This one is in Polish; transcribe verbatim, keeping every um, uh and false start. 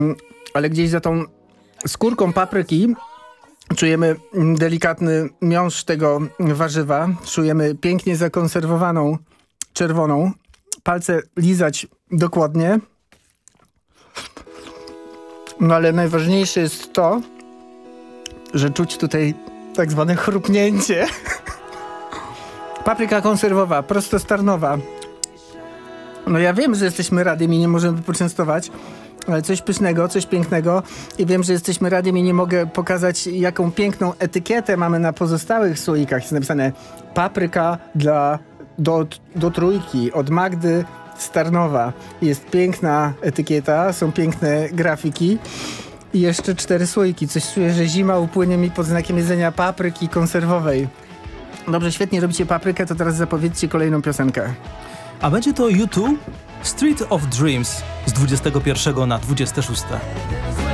ale gdzieś za tą skórką papryki czujemy delikatny miąższ tego warzywa. Czujemy pięknie zakonserwowaną czerwoną. Palce lizać dokładnie. No ale najważniejsze jest to, że czuć tutaj tak zwane chrupnięcie. Papryka konserwowa, prostostarnowa. No ja wiem, że jesteśmy radiem i nie możemy poczęstować, ale coś pysznego, coś pięknego. I wiem, że jesteśmy radiem i nie mogę pokazać, jaką piękną etykietę mamy na pozostałych słoikach. Jest napisane papryka dla, do, do trójki od Magdy Starnowa. Jest piękna etykieta, są piękne grafiki. I jeszcze cztery słoiki. Coś czuję, że zima upłynie mi pod znakiem jedzenia papryki konserwowej. Dobrze, świetnie robicie paprykę, to teraz zapowiedzcie kolejną piosenkę. A będzie to U dwa Street of Dreams z dwudziestego pierwszego na dwudzieste szóste.